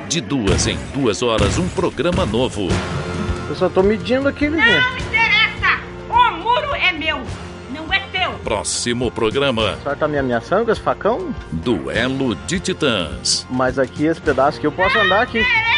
De 2 em 2 horas, um programa novo. Eu só tô medindo aqui, vizinha. Não interessa! O muro é meu, não é teu. Próximo programa. A senhora tá me ameaçando com esse facão? Duelo de Titãs. Mas aqui, esse pedaço aqui, eu posso andar aqui. Interessa!